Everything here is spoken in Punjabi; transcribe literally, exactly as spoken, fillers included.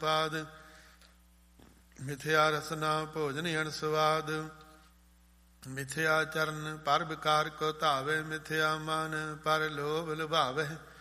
ਉਪਾਦ। ਮਿਥਿਆ ਰਸਨਾ ਭੋਜਨ ਅਣ ਸਵਾਦ। ਮਿਥਿਆ ਚਰਨ ਪਰ ਵਿਕਾਰ ਕੋ ਧਾਵੇ। ਮਿਥਿਆ ਮਨ ਪਰ ਲੋਭ ਲੁਭਾਵੇ।